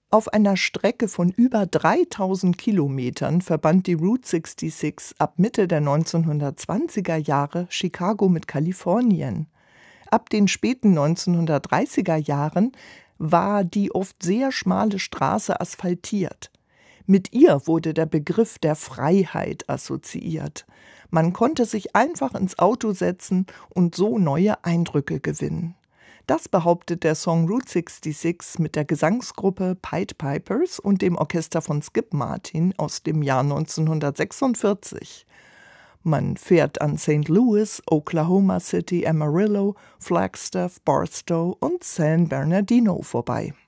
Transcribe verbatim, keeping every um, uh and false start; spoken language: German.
Auf einer Strecke von über dreitausend Kilometern verband die Route sechsundsechzig ab Mitte der neunzehnhundertzwanziger Jahre Chicago mit Kalifornien. Ab den späten neunzehnhundertdreißiger Jahren war die oft sehr schmale Straße asphaltiert. Mit ihr wurde der Begriff der Freiheit assoziiert. Man konnte sich einfach ins Auto setzen und so neue Eindrücke gewinnen. Das behauptet der Song Route sechsundsechzig mit der Gesangsgruppe Pied Pipers und dem Orchester von Skip Martin aus dem Jahr neunzehnhundertsechsundvierzig. Man fährt an Saint Louis, Oklahoma City, Amarillo, Flagstaff, Barstow und San Bernardino vorbei.